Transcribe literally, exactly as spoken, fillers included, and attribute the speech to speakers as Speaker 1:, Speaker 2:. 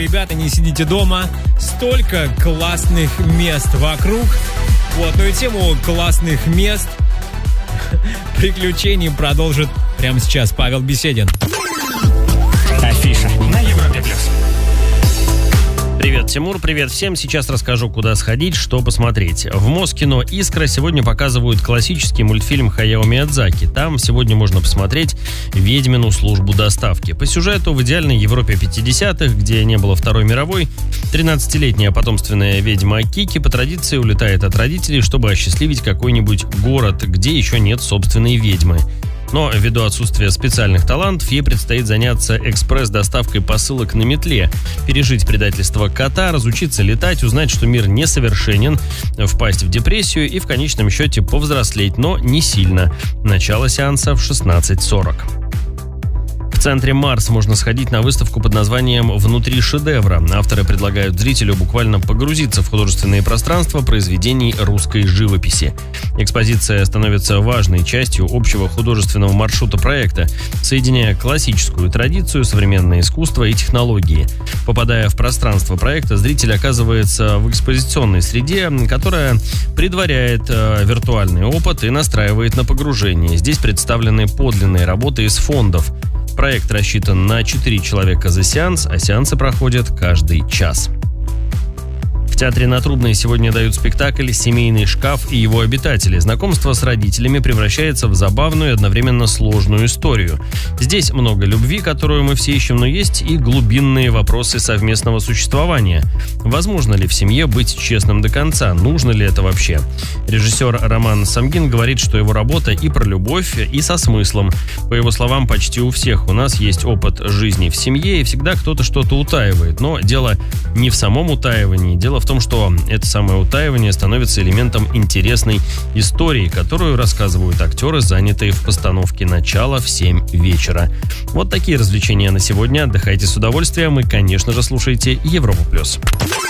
Speaker 1: Ребята, не сидите дома, столько классных мест вокруг. Вот, ну и тему классных мест, приключений продолжит прямо сейчас Павел Беседин.
Speaker 2: Афиша на Европе плюс.
Speaker 3: Привет, Тимур, привет всем. Сейчас расскажу, куда сходить, что посмотреть. В Москино «Искра» сегодня показывают классический мультфильм Хаяо Миядзаки. Там сегодня можно посмотреть «Ведьмину службу доставки». По сюжету в идеальной Европе пятидесятых, где не было Второй мировой, тринадцатилетняя потомственная ведьма Кики по традиции улетает от родителей, чтобы осчастливить какой-нибудь город, где еще нет собственной ведьмы. Но ввиду отсутствия специальных талантов, ей предстоит заняться экспресс-доставкой посылок на метле, пережить предательство кота, разучиться летать, узнать, что мир несовершенен, впасть в депрессию и в конечном счете повзрослеть, но не сильно. Начало сеанса в шестнадцать сорок. В центре Марс можно сходить на выставку под названием «Внутри шедевра». Авторы предлагают зрителю буквально погрузиться в художественные пространства произведений русской живописи. Экспозиция становится важной частью общего художественного маршрута проекта, соединяя классическую традицию, современное искусство и технологии. Попадая в пространство проекта, зритель оказывается в экспозиционной среде, которая предваряет э, виртуальный опыт и настраивает на погружение. Здесь представлены подлинные работы из фондов. Проект рассчитан на четыре человека за сеанс, а сеансы проходят каждый час. В театре на Трубной сегодня дают спектакль «Семейный шкаф и его обитатели». Знакомство с родителями превращается в забавную и одновременно сложную историю. Здесь много любви, которую мы все ищем, но есть и глубинные вопросы совместного существования. Возможно ли в семье быть честным до конца? Нужно ли это вообще? Режиссер Роман Самгин говорит, что его работа и про любовь, и со смыслом. По его словам, почти у всех у нас есть опыт жизни в семье, и всегда кто-то что-то утаивает. Но дело не в самом утаивании, дело в том, что это самое утаивание становится элементом интересной истории, которую рассказывают актеры, занятые в постановке «Начало» в семь вечера. Вот такие развлечения на сегодня. Отдыхайте с удовольствием и, конечно же, слушайте Европу+.